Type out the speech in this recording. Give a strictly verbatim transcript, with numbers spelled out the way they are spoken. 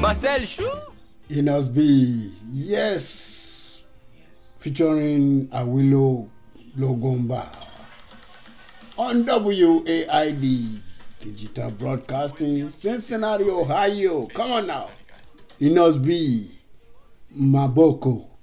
Marcel Chou. Enos B, yes, featuring Awilo Logomba on W A I D Digital Broadcasting, Cincinnati, Ohio. Come on now. Enos B, Maboko.